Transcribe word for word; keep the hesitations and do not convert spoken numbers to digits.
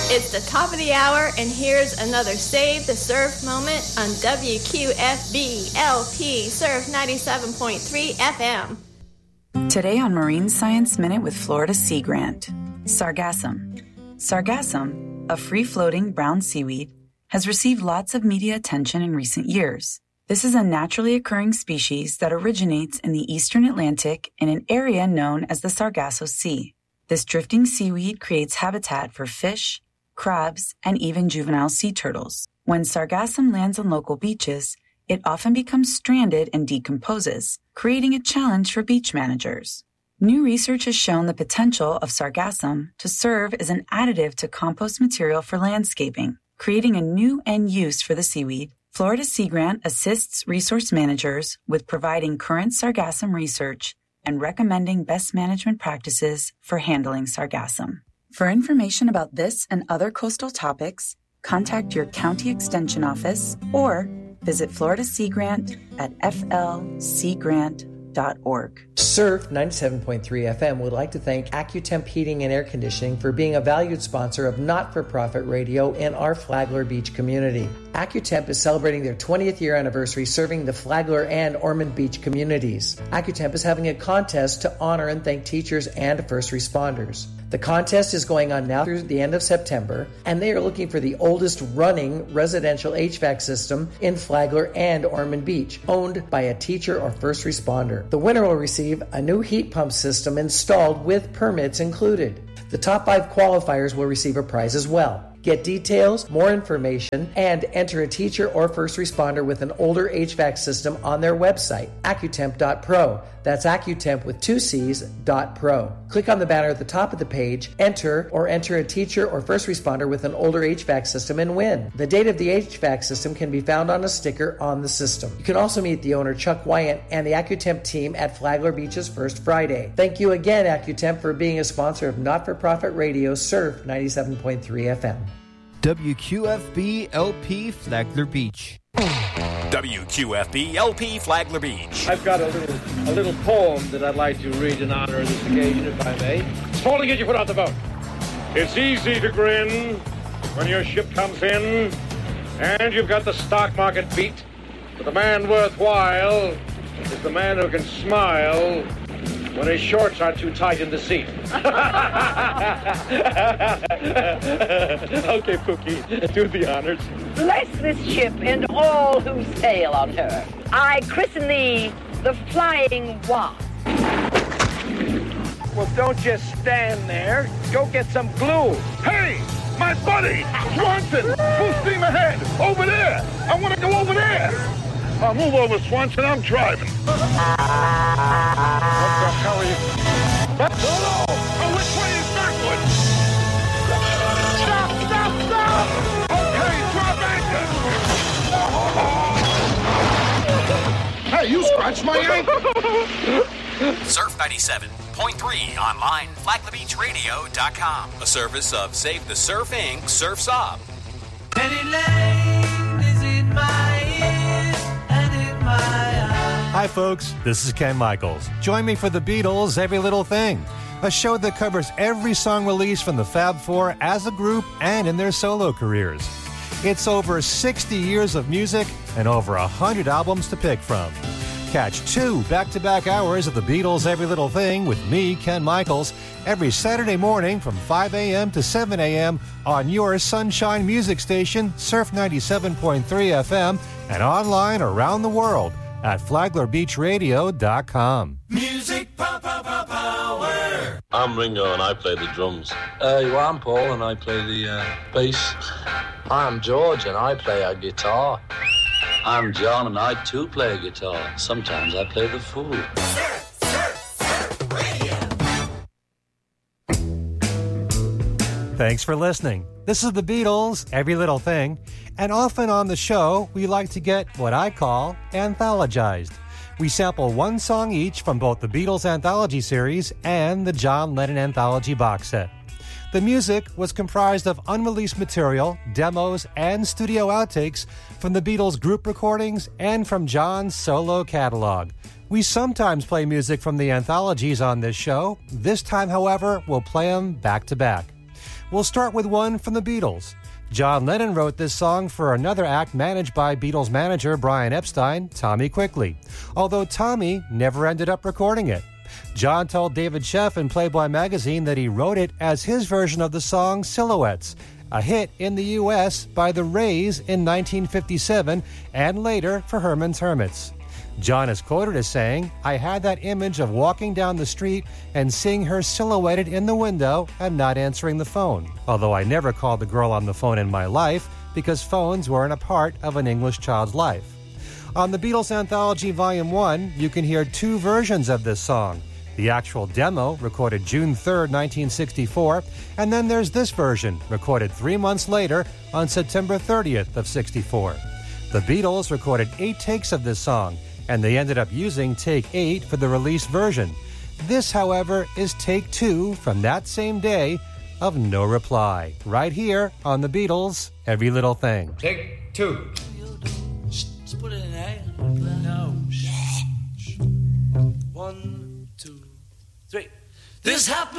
It's the top of the hour, and here's another Save the Surf moment on W Q F B L P Surf ninety-seven point three F M. Today on Marine Science Minute with Florida Sea Grant, sargassum. Sargassum, a free-floating brown seaweed, has received lots of media attention in recent years. This is a naturally occurring species that originates in the eastern Atlantic in an area known as the Sargasso Sea. This drifting seaweed creates habitat for fish, crabs, and even juvenile sea turtles. When sargassum lands on local beaches, it often becomes stranded and decomposes, creating a challenge for beach managers. New research has shown the potential of sargassum to serve as an additive to compost material for landscaping, creating a new end use for the seaweed. Florida Sea Grant assists resource managers with providing current sargassum research and recommending best management practices for handling sargassum. For information about this and other coastal topics, contact your county extension office or visit Florida Sea Grant at f l sea grant dot org. Surf ninety-seven point three F M would like to thank AccuTemp Heating and Air Conditioning for being a valued sponsor of not-for-profit radio in our Flagler Beach community. AccuTemp is celebrating their twentieth year anniversary serving the Flagler and Ormond Beach communities. AccuTemp is having a contest to honor and thank teachers and first responders. The contest is going on now through the end of September, and they are looking for the oldest running residential H V A C system in Flagler and Ormond Beach, owned by a teacher or first responder. The winner will receive a new heat pump system installed with permits included. The top five qualifiers will receive a prize as well. Get details, more information, and enter a teacher or first responder with an older H V A C system on their website, accutemp dot pro. That's AccuTemp with two C's, dot pro. Click on the banner at the top of the page, enter, or enter a teacher or first responder with an older H V A C system and win. The date of the H V A C system can be found on a sticker on the system. You can also meet the owner, Chuck Wyant, and the AccuTemp team at Flagler Beach's First Friday. Thank you again, AccuTemp, for being a sponsor of Not-for-Profit Radio Surf ninety-seven point three F M. W Q F B L P Flagler Beach. W Q F B L P Flagler Beach. I've got a little a little poem that I'd like to read in honor of this occasion, if I may. It's fall to get you put out the boat. It's easy to grin when your ship comes in and you've got the stock market beat. But the man worthwhile is the man who can smile when his shorts are too tight in the seat. Okay, Pookie, do the honors. Bless this ship and all who sail on her. I christen thee the Flying Wasp. Well, don't just stand there. Go get some glue. Hey, my buddy, Swanson, full steam ahead, over there. I want to go over there. I'll move over, Swanson, I'm driving. What the hell are you? No, no, oh, which way is backwards? Stop, stop, stop! Okay, drop anchor. Hey, you scratched my ankle. Surf ninety-seven point three online, flagler beach radio dot com. A service of Save the Surf Incorporated. Surf's Up. Penny Lane is in my ears and in my eyes. Hi, folks. This is Ken Michaels. Join me for The Beatles' Every Little Thing, a show that covers every song released from the Fab Four as a group and in their solo careers. It's over sixty years of music and over one hundred albums to pick from. Catch two back-to-back hours of The Beatles' Every Little Thing with me, Ken Michaels, every Saturday morning from five a.m. to seven a.m. on your Sunshine Music Station, Surf ninety-seven point three F M, and online around the world at flagler beach radio dot com. Music power, power, power. I'm Ringo and I play the drums. Uh, well, I'm Paul and I play the uh, bass. I'm George and I play a guitar. I'm John and I too play a guitar. Sometimes I play the fool. Surf, surf, surf radio. Thanks for listening. This is The Beatles' Every Little Thing, and often on the show, we like to get what I call anthologized. We sample one song each from both the Beatles Anthology series and the John Lennon Anthology box set. The music was comprised of unreleased material, demos, and studio outtakes from the Beatles' group recordings and from John's solo catalog. We sometimes play music from the anthologies on this show. This time, however, we'll play them back to back. We'll start with one from the Beatles. John Lennon wrote this song for another act managed by Beatles manager Brian Epstein, Tommy Quickly, although Tommy never ended up recording it. John told David Sheff in Playboy magazine that he wrote it as his version of the song Silhouettes, a hit in the U S by the Rays in nineteen fifty-seven and later for Herman's Hermits. John is quoted as saying, "I had that image of walking down the street and seeing her silhouetted in the window and not answering the phone, although I never called the girl on the phone in my life because phones weren't a part of an English child's life." On the Beatles Anthology Volume one, you can hear two versions of this song. The actual demo, recorded June third, nineteen sixty-four, and then there's this version, recorded three months later on September thirtieth of sixty-four. The Beatles recorded eight takes of this song, and they ended up using take eight for the released version. This, however, is take two from that same day of No Reply, right here on the Beatles' Every Little Thing. Take two. Let's put it in A. No. One, two, three. This happened.